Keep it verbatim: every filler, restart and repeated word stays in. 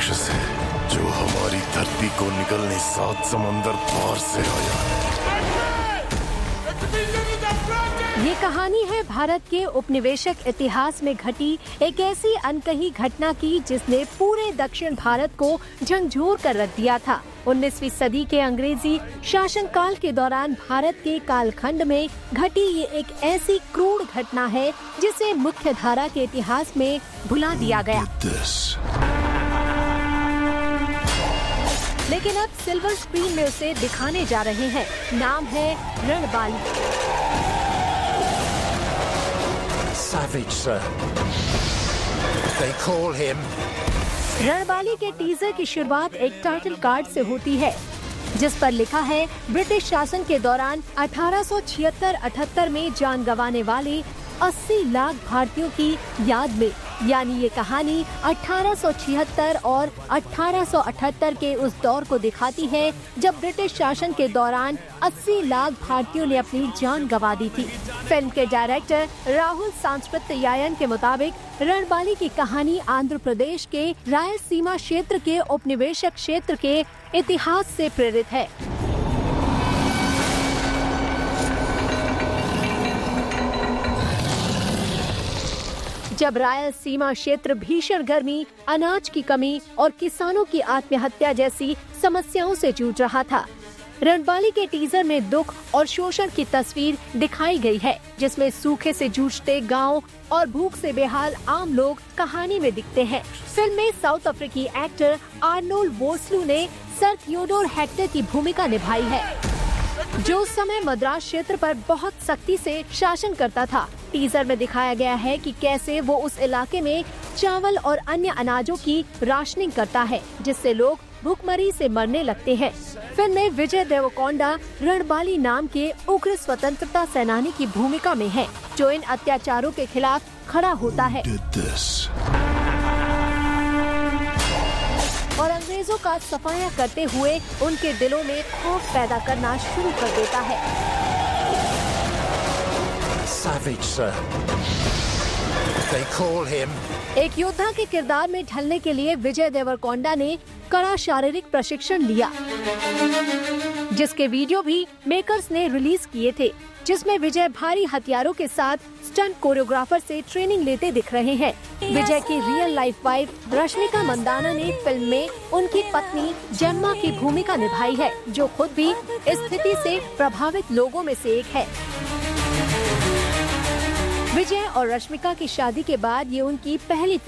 राक्षस है जो हमारी धरती को निकलने सात समंदर पार से आया है। ये कहानी है भारत के उपनिवेशक इतिहास में घटी एक ऐसी अनकही घटना की जिसने पूरे दक्षिण भारत को झंझोर कर रख दिया था। उन्नीसवीं सदी के अंग्रेजी शासनकाल के दौरान भारत के कालखंड में घटी ये एक ऐसी क्रूर घटना है जिसे मुख्य धारा के इतिहास में भुला दिया गया। लेकिन अब सिल्वर स्क्रीन में उसे दिखाने जा रहे हैं। नाम है रणबाली। Savage, sir. They call him. रणबाली के टीजर की शुरुआत एक टाइटल कार्ड से होती है जिस पर लिखा है ब्रिटिश शासन के दौरान अठारह सौ छिहत्तर अठहत्तर में जान गंवाने वाले अस्सी लाख भारतीयों की याद में। यानी ये कहानी अठारह सौ छिहत्तर और अठारह सौ अठहत्तर के उस दौर को दिखाती है जब ब्रिटिश शासन के दौरान अस्सी लाख भारतीयों ने अपनी जान गंवा दी थी। फिल्म के डायरेक्टर राहुल सांस्कृत्यायन के मुताबिक रणबाली की कहानी आंध्र प्रदेश के रायलसीमा क्षेत्र के उपनिवेशक क्षेत्र के इतिहास से प्रेरित है। जब रायलसीमा क्षेत्र भीषण गर्मी, अनाज की कमी और किसानों की आत्महत्या जैसी समस्याओं से जूझ रहा था। रणबाली के टीजर में दुख और शोषण की तस्वीर दिखाई गई है जिसमें सूखे से जूझते गांव और भूख से बेहाल आम लोग कहानी में दिखते हैं। फिल्म में साउथ अफ्रीकी एक्टर आर्नोल्ड वोस्लू ने सर थियोडोर हेक्टर की भूमिका निभाई है जो उस समय मद्रास क्षेत्र पर बहुत सख्ती से शासन करता था। टीजर में दिखाया गया है कि कैसे वो उस इलाके में चावल और अन्य अनाजों की राशनिंग करता है जिससे लोग भूखमरी से मरने लगते हैं। फिल्म में विजय देवरकोंडा रणबाली नाम के उग्र स्वतंत्रता सेनानी की भूमिका में है जो इन अत्याचारों के खिलाफ खड़ा होता है और अंग्रेजों का सफाया करते हुए उनके दिलों में खौफ पैदा करना शुरू कर देता है। Savage, sir. They call him. एक योद्धा के किरदार में ढलने के लिए विजय देवरकोंडा ने कड़ा शारीरिक प्रशिक्षण लिया जिसके वीडियो भी मेकर्स ने रिलीज किए थे जिसमें विजय भारी हथियारों के साथ स्टंट कोरियोग्राफर से ट्रेनिंग लेते दिख रहे हैं। विजय की real life wife Rashmika Mandanna ने फिल्म में उनकी पत्नी जेम्मा की भूमिका निभाई है जो खुद भी इस स्थिति से प्रभावित लोगों में से एक है। विजय और रश्मिका की शादी के बाद ये उनकी पहली